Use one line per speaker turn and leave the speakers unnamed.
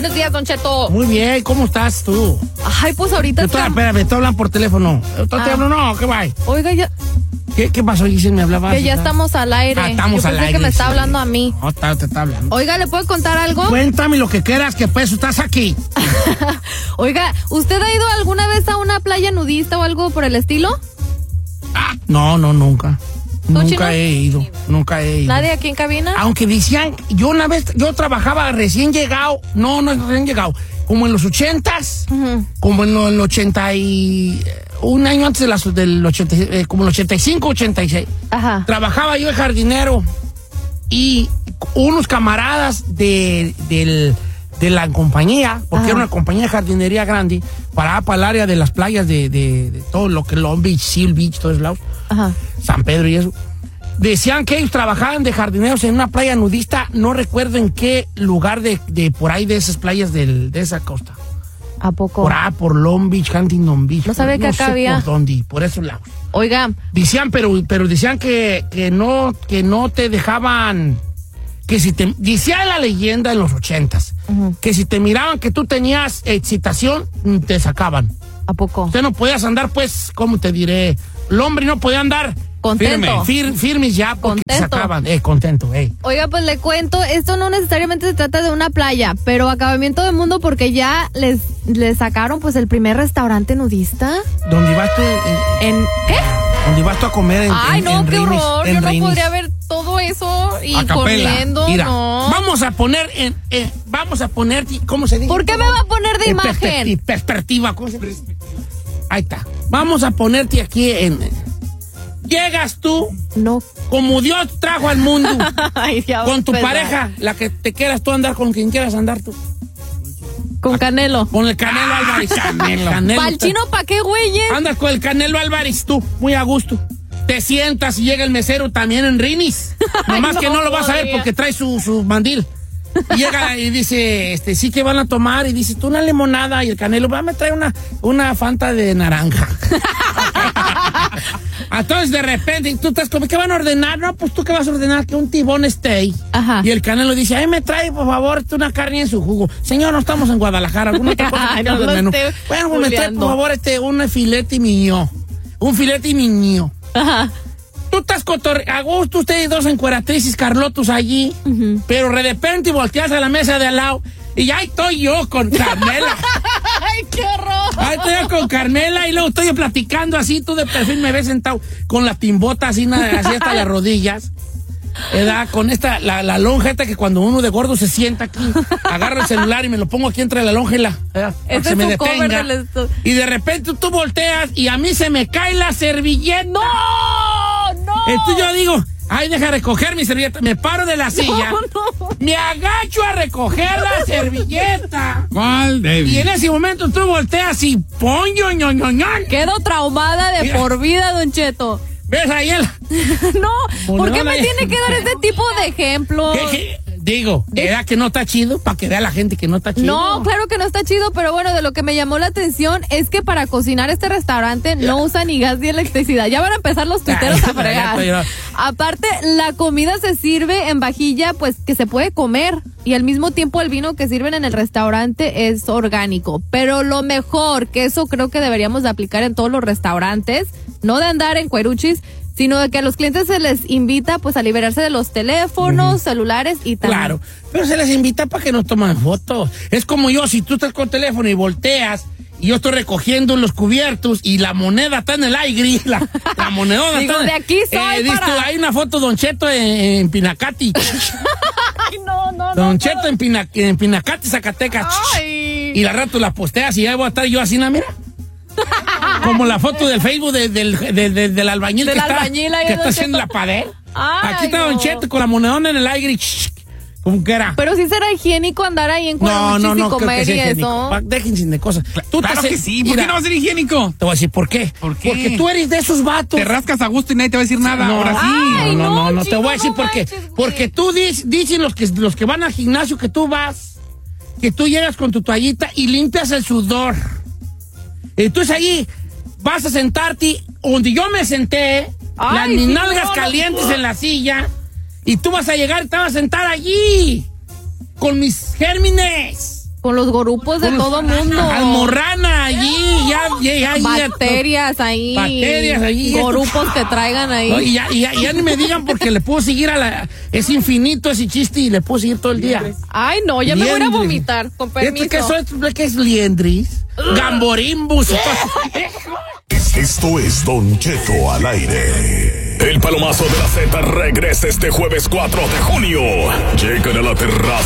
Buenos días, Don Cheto.
Muy bien, ¿cómo estás tú?
Ay, pues ahorita
Espérame, te hablan por teléfono. ¿Te hablan? No, ¿qué va?
Oiga, ya...
¿Qué pasó, Giselle? ¿Me hablabas?
Que ya estamos al aire.
Estamos al aire.
Que me está hablando a mí.
No, te está hablando.
Oiga, ¿le puedo contar algo?
Cuéntame lo que quieras, que pues estás aquí.
Oiga, ¿usted ha ido alguna vez a una playa nudista o algo por el estilo?
No, nunca. Nunca
¿Chino?
he ido.
¿Nadie aquí en cabina?
Aunque decían, yo trabajaba recién llegado, no es recién llegado, como en los 80s, como en el 80 y... un año antes del 80, como el 85, 86.
Ajá.
Trabajaba yo de jardinero y unos camaradas de la compañía, porque era una compañía de jardinería grande, para el área de las playas de todo lo que Long Beach, Seal Beach, todos lados, San Pedro y eso. Decían que ellos trabajaban de jardineros en una playa nudista, no recuerdo en qué lugar de por ahí de esas playas de esa costa.
¿A poco?
Por Long Beach, Huntington Beach.
No sabía que acá había.
Por dónde, por esos lados.
Oiga.
Decían, pero decían que no te dejaban, decía la leyenda en los 80s, que si te miraban que tú tenías excitación, te sacaban.
¿A poco?
Usted no podías andar, pues, ¿cómo te diré? El hombre no podía andar
contento.
Firmes ya, porque te sacaban. Contento,
Oiga, pues le cuento, esto no necesariamente se trata de una playa, pero acabamiento del mundo porque ya les sacaron pues el primer restaurante nudista.
¿Dónde vas tú?
¿En qué?
¿Dónde vas tú a comer?
Ay, no,
en
qué
Rinis,
horror. Yo no podría ver todo eso y comiendo,
mira,
no.
Vamos a poner, ¿cómo se dice?
¿Por qué me va a poner de imagen?
Perspectiva. ¿Cómo se dice? Ahí está. Vamos a ponerte aquí llegas tú,
no,
como Dios trajo al mundo,
ay,
con tu pareja, la que te quieras tú andar, con quien quieras andar tú.
Con Canelo.
Con el Canelo Álvarez. Canelo.
¿Pa'l chino pa' qué, güeyes?
Andas con el Canelo Álvarez tú, muy a gusto. Te sientas y llega el mesero también en Rinis. Nomás que no lo vas a ver porque trae su mandil. Y llega y dice, sí que van a tomar, y dice, tú una limonada, y el Canelo, me trae una Fanta de naranja. Entonces de repente, tú estás como, ¿qué van a ordenar? No, pues tú qué vas a ordenar, que un tibón steak. Ajá. Y el Canelo dice, ay, me trae, por favor, una carne en su jugo. Señor, no estamos en Guadalajara, alguna otra cosa que del menú. Bueno, pues me trae, por favor, un filete miñó. Un filete miñó. Ajá. Tú estás a gusto, ustedes dos encueratrices Carlotus allí, pero de repente volteas a la mesa de al lado y ahí estoy yo con Carmela.
¡Ay, qué horror!
Ahí estoy yo con Carmela y luego estoy yo platicando así, tú de perfil me ves sentado con la timbota así hasta las rodillas. Con la lonja esta que cuando uno de gordo se sienta aquí, agarro el celular y me lo pongo aquí entre la lonja y para que se me detenga. Y de repente tú volteas y a mí se me cae la servilleta.
¡No!
Entonces yo digo, ay, deja recoger mi servilleta. Me paro de la silla, me agacho a recoger la servilleta.
¿Cuál, David?
Y en ese momento tú volteas y ¡poño, ñoñoñón!
Quedo traumada de por vida, Don Cheto.
¿Ves ahí
No, ¿por qué me tiene que dar este tipo de ejemplos?
Digo, ¿era que no está chido? Para que vea la gente que no está chido.
No, claro que no está chido, pero bueno, de lo que me llamó la atención es que para cocinar este restaurante no usa ni gas ni electricidad. Ya van a empezar los tuiteros a fregar. Aparte, la comida se sirve en vajilla, pues, que se puede comer. Y al mismo tiempo el vino que sirven en el restaurante es orgánico. Pero lo mejor, que eso creo que deberíamos de aplicar en todos los restaurantes, no de andar en cueruchis, sino de que a los clientes se les invita pues a liberarse de los teléfonos, celulares y tal. Claro,
pero se les invita para que nos tomen fotos. Es como yo, si tú estás con teléfono y volteas y yo estoy recogiendo los cubiertos y la moneda está en el aire, la monedona
digo,
está
de aquí soy
hay una foto de Don Cheto en Pinacati.
Ay, no.
Don Cheto en Pinacati, Zacatecas.
Ay.
Y la rato la posteas y ya voy a estar yo así, mira. Como la foto del Facebook del albañil que está haciendo la pared. Aquí está Don Cheto con la monedona en el aire. ¿Cómo que era?
Pero sí será higiénico andar ahí en cueruchis y comer y eso.
Déjense de cosas.
Claro que sí. ¿Por qué no va a ser higiénico?
Te voy a decir por qué. Porque tú eres de esos vatos.
Te rascas a gusto y nadie te va a decir nada. Ahora sí.
Ay,
no, te voy a decir por qué. Porque tú dicen los que van al gimnasio que tú vas, que tú llegas con tu toallita y limpias el sudor. Entonces ahí vas a sentarte donde yo me senté, las mis nalgas calientes en la silla, y tú vas a llegar y te vas a sentar allí con mis gérmenes.
Con los gorupos de todo mundo.
Almorrana allí, ya.
Bacterias ahí. Gorupos que traigan ahí.
No, y ya ni me digan porque le puedo seguir es infinito ese chiste y le puedo seguir todo el día.
Ay, no, ya liendris. Me voy a vomitar, con permiso.
¿Qué es liendris? Gamborimbus.
Esto es Don Cheto al aire. El palomazo de la Z regresa este jueves 4 de junio. Llegan a la terraza